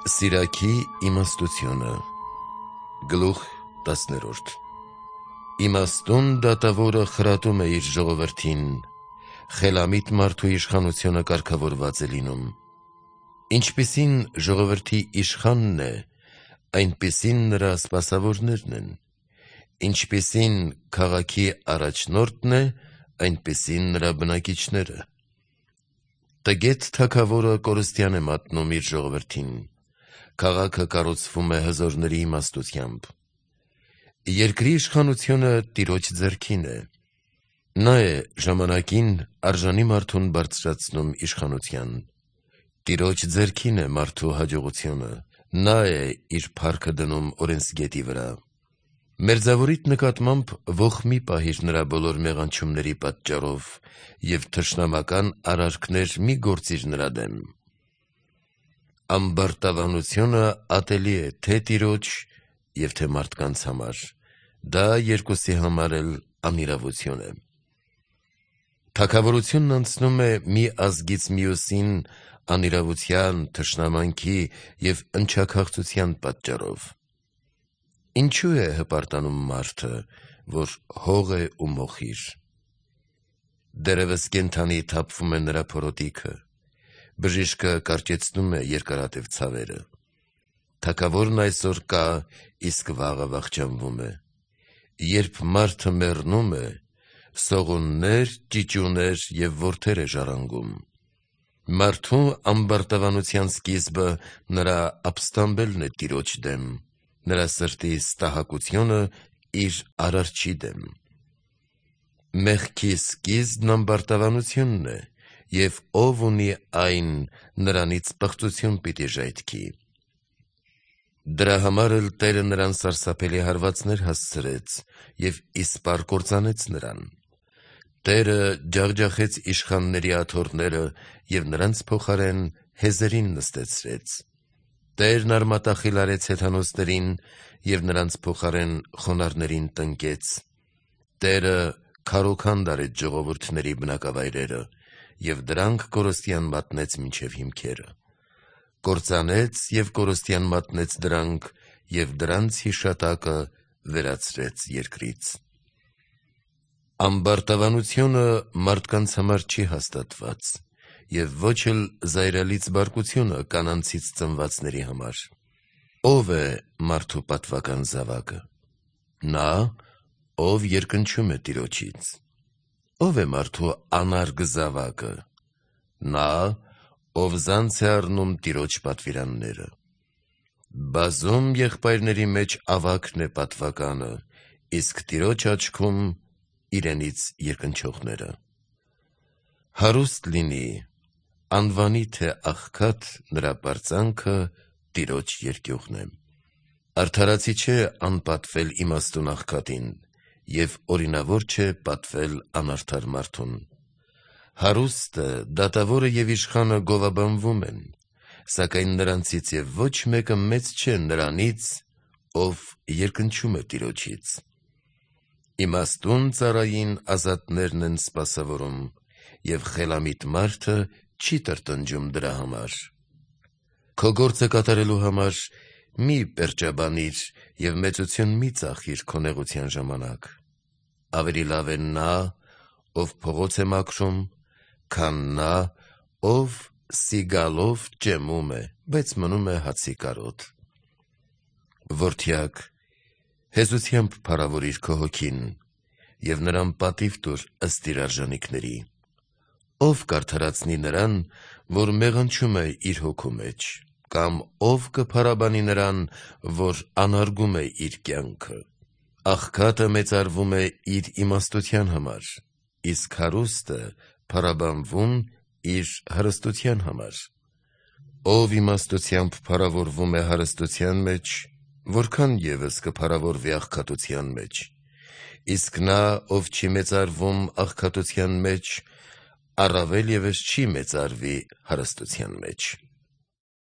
Սիրակի իմաստությունը Գլուխ 10 Իմաստուն դատավորը խրատում է իր ժողովրդին, խելամիտ մարդու իշխանությունը կարգավորված է լինում։ Ինչպիսին ժողովրդի իշխանն է, այնպիսին նրա սպասավորներն են, ինչպիսին քաղաքի առաջնորդն է, այնպիսին նրա բնակիչները։ Տգետ թագավորը կորստյան է մատնում իր ժողովրդին, քաղաքը կառուցվում է հզորների իմաստությամբ։ Երկրի իշխանությունը Տիրոջ ձեռքին է։ Նա է ժամանակին արժանի մարդուն բարձրացնում իշխանության։ Տիրոջ ձեռքին է մարդու հաջողությունը, նա է իր փառքը դնում օրենսգետի վրա։ Մերձավորիդ նկատմամբ ոխ մի պահիր նրա բոլոր մեղանչումների պատճառով և թշնամական արարքներ մի գործիր նրա դեմ։ Ամբարտավանությունը ատելի է թե Տիրոջ և թե մարդկանց համար, դա երկուսի համար էլ անիրավություն է։ Թագավորությունն անցնում է մի ազգից մյուսին անիրավության, թշնամանքի և ընչաքաղցության պատճառով։ Ինչու է հպարտանում մարդը, որ հող է ու մոխիր։ Դեռևս կենդանի թափվում է նրա փորոտիքը, բժիշկը կարճեցնում է երկարատև ցավերը։ Թագավորն այսօր կա, իսկ վաղը վախճանվում է։ Երբ մարդը մեռնում է, սողուններ, ճիճուներ և որդեր է ժառանգում։ Մարդու ամբարտավանության սկիզբը նրա ապստամբելն է Տիրոջ դեմ, նրա սրտի ստահակությունը իր արարչի դեմ։ Մեղքի սկիզբն ամբարտավանությունն է, և ով ունի այն, նրանից պղծություն պիտի ժայթքի։ Դրա համար էլ Տերը նրան սարսափելի հարվածներ հասցրեց և իսպառ կործանեց նրան։ Տերը ջախջախեց իշխանների աթոռները և նրանց փոխարեն հեզերին նստեցրեց։ Տերն արմատախիլ արեց հեթանոսներին և նրանց փոխարեն խոնարհներին տնկեց։ Տերը քարոքանդ արեց ժողովուրդների բնակավայրերը և դրանք կորստյան մատնեց մինչև հիմքերը։ Կործանեց և կորստյան մատնեց դրանք և դրանց հիշատակը վերացրեց երկրից։ Ամբարտավանությունը մարդկանց համար չի հաստատված և ոչ էլ զայրալից բարկությունը կանանցից ծնվածների համար։ Ո՞վ է մարդու պատվական զավակը։ Նա, ով երկնչում է Տիրոջից։ Ո՞վ է մարդու անարգ զավակը։ Նա, ով զանց է առնում Տիրոջ պատվիրանները։ Բազում եղբայրների մեջ ավագն է պատվականը, իսկ Տիրոջ աչքում իրենից երկնչողները։ Հարուստ լինի, անվանի թե աղքատ, նրա պարծանքը Տիրոջ երկյուղն է։ Արդարացի չէ անպատվել իմաստուն աղքատին, և օրինավոր չէ պատվել անարդար մարդուն։ Հարուստը, դատավորը և իշխանը գովաբանվում են, սակայն նրանցից և ոչ մեկը մեծ չէ նրանից, ով երկնչում է Տիրոջից։ Իմաստուն ծառային ազատներն են սպասավորում, և խելամիտ մարդը չի տրտնջում դրա համար։ Քո գործը կատարելու համար մի պերճաբանիր և մեծություն մի ծախիր քո նեղության ժամանակ։ Ավելի լավ է նա, ով փողոց է մաքրում, քան նա, ով սիգալով ճեմում է, բայց մնում է հացի կարոտ։ Որդյակ, հեզությամբ փառավորիր քո հոգին և նրան պատիվ տուր ըստ իր արժանիքների։ Ո՞վ կարդարացնի նրան, որ մեղանչում է իր հոգու մեջ, կամ ո՞վ կփառաբանի նրան, որ անարգում է իր կյանքը։ Աղքատը մեծարվում է իր իմաստության համար, իսկ հարուստը փառաբանվում իր հարստության համար։ Ով իմաստությամբ փառավորվում է հարստության մեջ, որքան ևս կփառավորվի աղքատության մեջ, իսկ նա, ով չի մեծարվում աղքատության մեջ, առավել ևս չի մեծարվի հարստության մեջ։